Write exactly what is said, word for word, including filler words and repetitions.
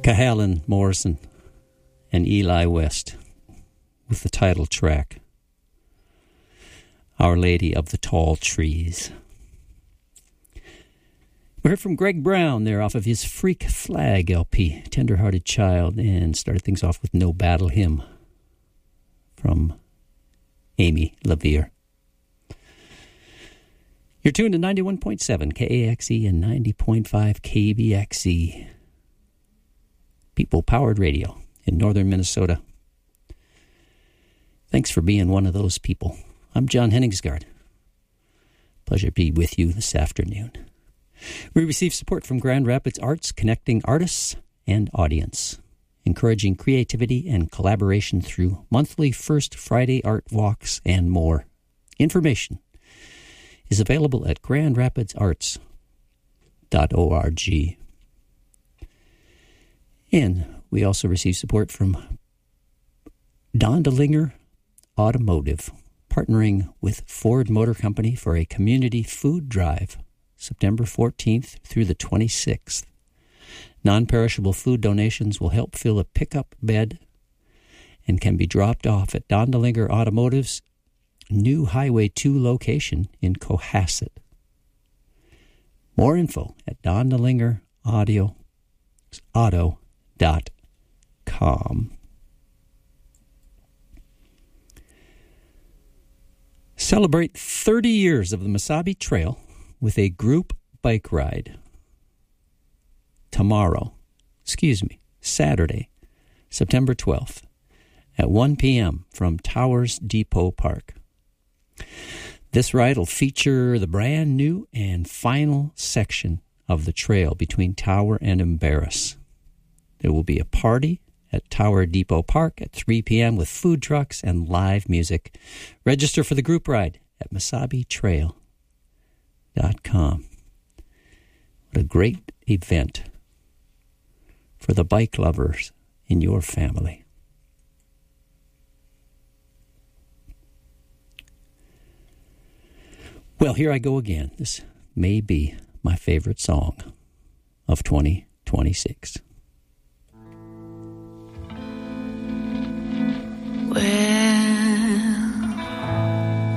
Cahalan Morrison and Eli West with the title track, Our Lady of the Tall Trees. We heard from Greg Brown there off of his Freak Flag L P, Tender-Hearted Child, and started things off with No Battle Hymn from Amy LaVere. You're tuned to ninety-one point seven K A X E and ninety point five K B X E. People-powered radio in northern Minnesota. Thanks for being one of those people. I'm John Henningsgaard. Pleasure to be with you this afternoon. We receive support from Grand Rapids Arts, connecting artists and audience, encouraging creativity and collaboration through monthly First Friday art walks and more. Information is available at grand rapids arts dot org. And we also receive support from Dondelinger Automotive, partnering with Ford Motor Company for a community food drive, September fourteenth through the twenty-sixth. Non-perishable food donations will help fill a pickup bed and can be dropped off at Dondelinger Automotive's new Highway two location in Cohasset. More info at Dondelinger Audio Auto. Dot com. Celebrate thirty years of the Mesabi Trail with a group bike ride. Tomorrow, excuse me, Saturday, September twelfth, at one p.m. from Towers Depot Park. This ride will feature the brand new and final section of the trail between Tower and Embarrass. There will be a party at Tower Depot Park at three p.m. with food trucks and live music. Register for the group ride at mesabi trail dot com. What a great event for the bike lovers in your family. Well, here I go again. This may be my favorite song of twenty twenty-six. Where